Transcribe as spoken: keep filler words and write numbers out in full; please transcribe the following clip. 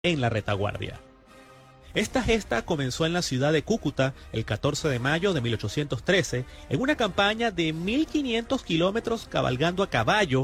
en la retaguardia. Esta gesta comenzó en la ciudad de Cúcuta el catorce de mayo de mil ochocientos trece, en una campaña de mil quinientos kilómetros cabalgando a caballo